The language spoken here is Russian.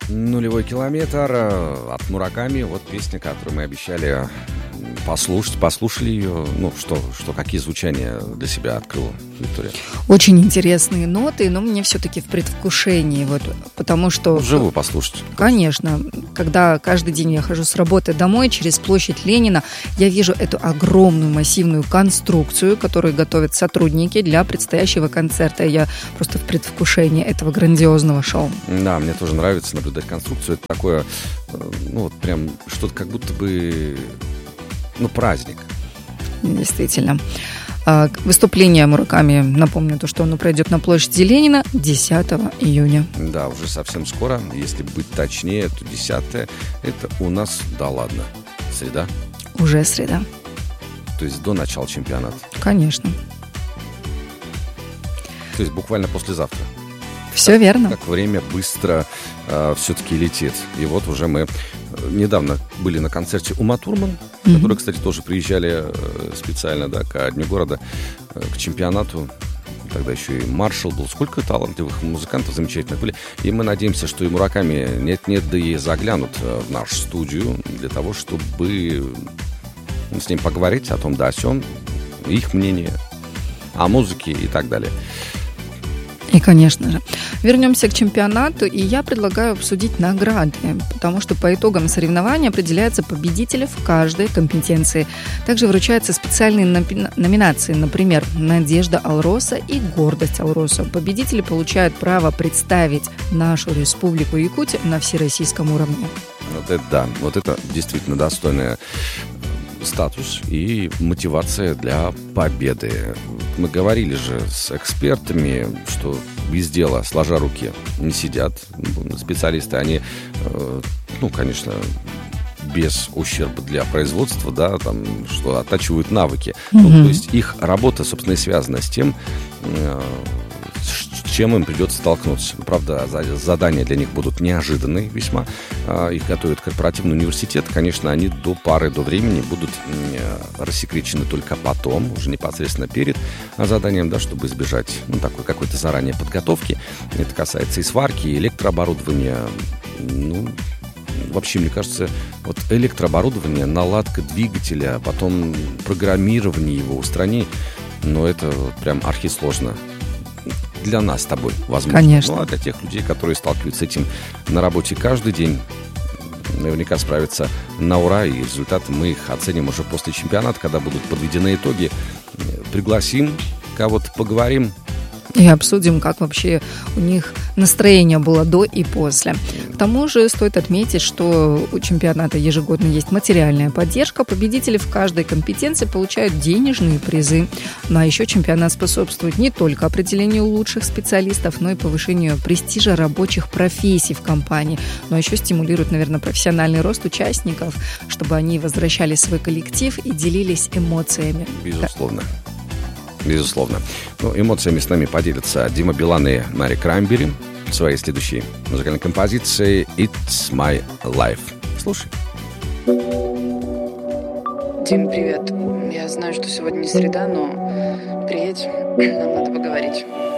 Нулевой километр от Мураками. Вот песня, которую мы обещали послушать. Послушали ее. Ну, какие звучания для себя открыла Виктория? Очень интересные ноты, но мне все-таки в предвкушении. Вот, потому что... Вживую послушать. Конечно. Когда каждый день я хожу с работы домой через площадь Ленина, я вижу эту огромную массивную конструкцию, которую готовят сотрудники для предстоящего концерта. Я просто в предвкушении этого грандиозного шоу. Да, мне тоже нравится наблюдать конструкцию. Это такое, прям что-то как будто бы, праздник. Действительно. Выступление Мураками, напомню, что оно пройдет на площади Ленина 10 июня. Да, уже совсем скоро. Если быть точнее, то 10-е. Это у нас, да ладно, среда? Уже среда. То есть до начала чемпионата? Конечно. То есть буквально послезавтра? Все верно. Как время быстро все-таки летит. И вот уже мы недавно были на концерте Ума Турман, которые, кстати, тоже приезжали специально, ко Дню города, к чемпионату. Тогда еще и Маршал был. Сколько талантливых музыкантов замечательных были. И мы надеемся, что и Мураками нет-нет, да и заглянут в нашу студию для того, чтобы с ним поговорить о том, да о сём, их мнение о музыке и так далее. И, конечно же, вернемся к чемпионату, и я предлагаю обсудить награды, потому что по итогам соревнования определяются победители в каждой компетенции. Также вручаются специальные номинации, например, «Надежда Алроса» и «Гордость Алроса». Победители получают право представить нашу республику Якутия на всероссийском уровне. Вот это действительно достойная статус и мотивация для победы. Мы говорили же с экспертами, что без дела, сложа руки, не сидят специалисты. Они, конечно, без ущерба для производства, что оттачивают навыки. То есть их работа, собственно, и связана с тем, с чем им придется столкнуться. Правда, задания для них будут неожиданные весьма. Их готовят корпоративный университет. Конечно, они до времени будут рассекречены только потом, уже непосредственно перед заданием, чтобы избежать такой какой-то заранее подготовки. Это касается и сварки, и электрооборудования. Вообще, мне кажется, электрооборудование, наладка двигателя, потом программирование его, устранение, это прям архисложно. Для нас с тобой, возможно. Конечно. А для тех людей, которые сталкиваются с этим на работе каждый день, наверняка справятся на ура, и результаты мы их оценим уже после чемпионата, когда будут подведены итоги. Пригласим кого-то, поговорим. И обсудим, как вообще у них настроение было до и после. К тому же стоит отметить, что у чемпионата ежегодно есть материальная поддержка. Победители в каждой компетенции получают денежные призы. А еще чемпионат способствует не только определению лучших специалистов, но и повышению престижа рабочих профессий в компании. Но еще стимулирует, наверное, профессиональный рост участников, чтобы они возвращали свой коллектив и делились эмоциями. Безусловно. Эмоциями с нами поделятся Дима Билан и Мари Краймбери в своей следующей музыкальной композиции «It's My Life». Слушай. Дим, привет. Я знаю, что сегодня не среда, но приедь, нам надо поговорить.